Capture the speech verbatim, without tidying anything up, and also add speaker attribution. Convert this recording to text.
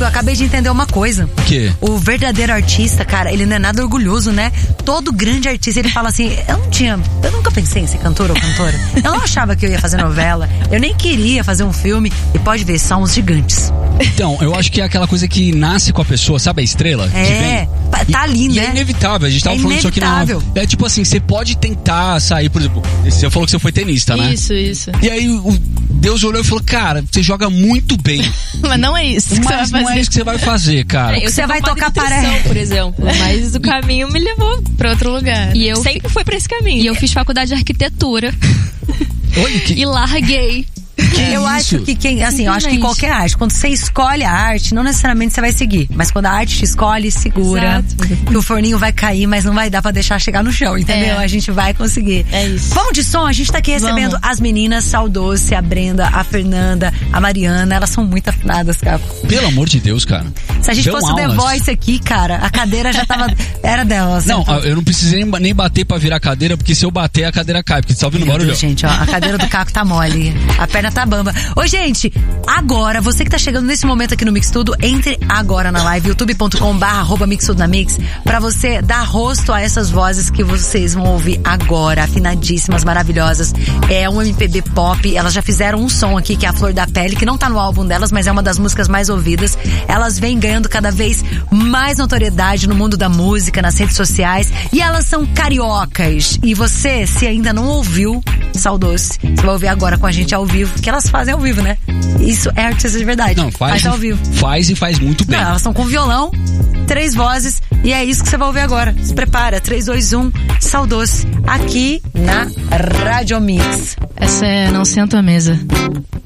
Speaker 1: eu acabei de entender uma coisa.
Speaker 2: O quê?
Speaker 1: O verdadeiro artista, cara, ele não é nada orgulhoso, né? Todo grande artista, ele fala assim, eu não tinha, eu nunca pensei em ser cantor ou cantora. Eu não achava que eu ia fazer novela, eu nem queria fazer um filme. E pode ver, são os gigantes.
Speaker 2: Então, eu acho que é aquela coisa que nasce com a pessoa, sabe a estrela?
Speaker 1: É,
Speaker 2: que vem?
Speaker 1: tá ali,
Speaker 2: e,
Speaker 1: né?
Speaker 2: E é inevitável, a gente tava
Speaker 1: é
Speaker 2: falando isso aqui na... É tipo assim, você pode tentar sair, por exemplo, você falou que você foi tenista, né?
Speaker 3: Isso, isso.
Speaker 2: E aí o Deus olhou e falou, cara, você joga muito bem.
Speaker 3: Mas não é isso que
Speaker 2: Mas
Speaker 3: você vai
Speaker 2: não
Speaker 3: fazer.
Speaker 2: é isso que você vai fazer, cara.
Speaker 4: Eu
Speaker 1: Você vai tocar
Speaker 4: para por exemplo, mas o caminho me levou pra outro lugar.
Speaker 3: E eu
Speaker 4: sempre foi pra esse caminho.
Speaker 3: E eu fiz faculdade de arquitetura.
Speaker 2: Olha que...
Speaker 3: E larguei.
Speaker 2: Que
Speaker 1: eu
Speaker 2: isso?
Speaker 1: acho que quem, assim, eu acho que qualquer arte, quando você escolhe a arte, não necessariamente você vai seguir, mas quando a arte te escolhe, segura.
Speaker 4: Exato.
Speaker 1: Que o forninho vai cair, mas não vai dar pra deixar chegar no chão, entendeu?
Speaker 4: É.
Speaker 1: A gente vai conseguir.
Speaker 4: É isso.
Speaker 1: Vamos de som, a gente tá aqui recebendo
Speaker 4: Vamos.
Speaker 1: as meninas, Saldoce, a Brenda, a Fernanda, a Mariana, elas são muito afinadas, cara.
Speaker 2: Pelo amor de Deus, cara.
Speaker 1: Se a gente
Speaker 2: Dão
Speaker 1: fosse o The
Speaker 2: aulas.
Speaker 1: Voice aqui, cara, a cadeira já tava, era delas.
Speaker 2: Não,
Speaker 1: então.
Speaker 2: eu não precisei nem, nem bater pra virar a cadeira, porque se eu bater, a cadeira cai, porque você tá ouvindo o
Speaker 1: Meu
Speaker 2: barulho.
Speaker 1: Deus, gente, ó, a cadeira do Caco tá mole, a perna tá bamba. Ô, gente, agora, você que tá chegando nesse momento aqui no Mix Tudo, entre agora na live, youtube ponto com barra arroba Mix Tudo na Mix, pra você dar rosto a essas vozes que vocês vão ouvir agora, afinadíssimas, maravilhosas. É um M P B pop, elas já fizeram um som aqui, que é a Flor da Pele, que não tá no álbum delas, mas é uma das músicas mais ouvidas. Elas vêm ganhando cada vez mais notoriedade no mundo da música, nas redes sociais, e elas são cariocas. E você, se ainda não ouviu Saldoce, você vai ouvir agora com a gente ao vivo, que elas fazem ao vivo, né? Isso é artista de verdade.
Speaker 2: Não, faz,
Speaker 1: faz ao vivo.
Speaker 2: Faz e faz muito bem.
Speaker 1: Não, elas estão com violão, três vozes, e é isso que você vai ouvir agora. Se prepara, três, dois, um, Saldoce, aqui na Rádio Mix.
Speaker 3: Essa é Não Sento à Mesa.